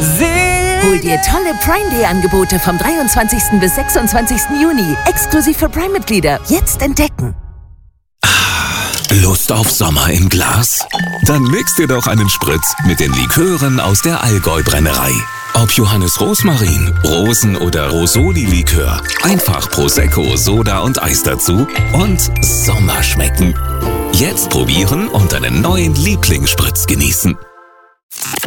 Hol dir tolle Prime Day Angebote vom 23. bis 26. Juni. Exklusiv für Prime-Mitglieder. Jetzt entdecken. Lust auf Sommer im Glas? Dann mix dir doch einen Spritz mit den Likören aus der Allgäu-Brennerei. Ob Johannes Rosmarin, Rosen- oder Rosoli-Likör. Einfach Prosecco, Soda und Eis dazu und Sommer schmecken. Jetzt probieren und deinen neuen Lieblingsspritz genießen.